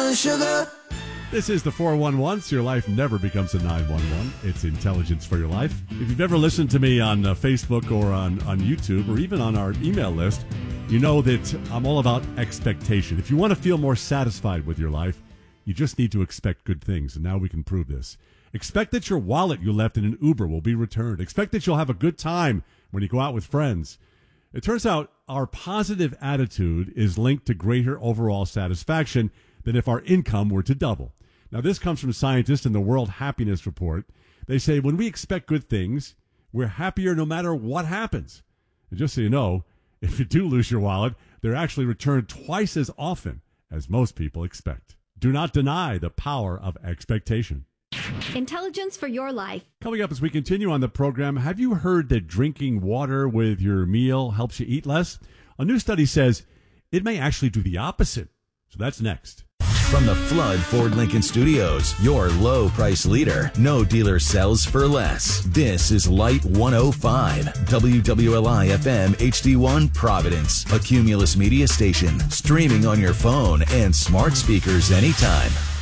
sugar. This is the 411, so your life never becomes a 911. It's intelligence for your life. If you've ever listened to me on Facebook or on YouTube or even on our email list, you know that I'm all about expectation. If you want to feel more satisfied with your life, you just need to expect good things, and now we can prove this. Expect that your wallet you left in an Uber will be returned. Expect that you'll have a good time when you go out with friends. It turns out our positive attitude is linked to greater overall satisfaction than if our income were to double. Now, this comes from scientists in the World Happiness Report. They say when we expect good things, we're happier no matter what happens. And just so you know, if you do lose your wallet, they're actually returned twice as often as most people expect. Do not deny the power of expectation. Intelligence for your life. Coming up as we continue on the program, have you heard that drinking water with your meal helps you eat less? A new study says it may actually do the opposite. So that's next. From the Flood Ford Lincoln Studios, your low price leader. No dealer sells for less. This is Light 105, WWLI FM HD1 Providence, a Cumulus media station, streaming on your phone and smart speakers anytime.